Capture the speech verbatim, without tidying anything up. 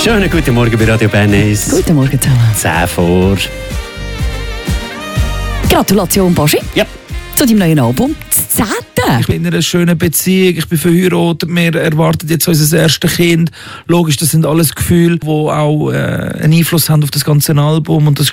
Schönen guten Morgen bei Radio Bernays. Guten Morgen zusammen. zehn vor. Gratulation, Baschi. Ja. Zu deinem neuen Album. Das zehnte. Ich bin in einer schönen Beziehung, ich bin verheiratet, wir erwarten jetzt unser erstes Kind. Logisch, das sind alles Gefühle, die auch äh, einen Einfluss haben auf das ganze Album. Und das